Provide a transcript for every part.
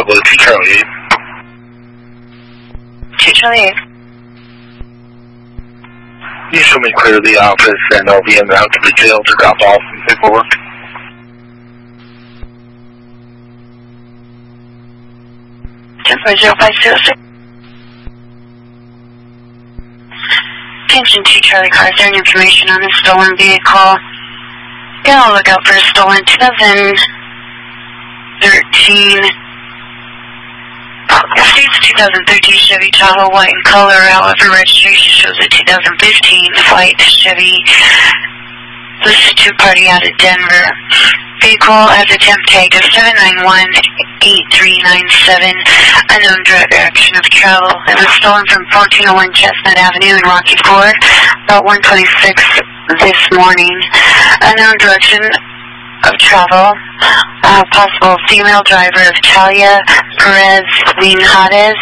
Bravo 2 Charlie 8. 2 Charlie 8. You show me clear the office and I'll be in out to the jail to drop off some paperwork. Temper 0506. Attention 2 Charlie car, is there any information on a stolen vehicle? Get on the lookout for a stolen 2013. It's 2013 Chevy Tahoe, white in color. However, registration shows a 2015 white Chevy. This is two-party out of Denver. Vehicle has a temp tag of 791-8397. Unknown direction of travel. It was stolen from 1401 Chestnut Avenue in Rocky Ford, about 1:26 this morning. Unknown direction of travel. Possible female driver of Talia Perez Linhades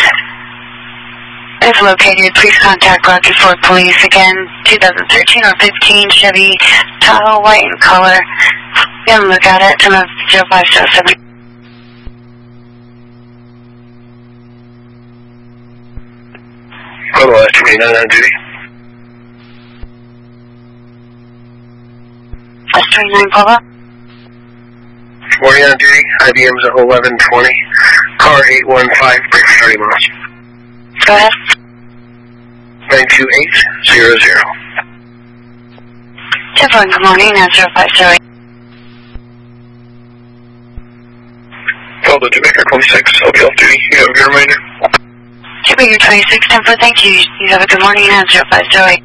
is located. Please contact Rocky Ford Police. Again, 2013 or 15 Chevy Tahoe, white in color. Be on the lookout at time of 0507. Hello, that's 29 on duty. That's 29 Papa. 40 on duty, IBM's at 1120, car 815, brake 30 miles. Go ahead. 92800. 10-4, good morning, 050. Call the Jamaica 26, I'll be off duty. You have a good reminder. Jamaica 26, 10-4, thank you. You have a good morning, 050.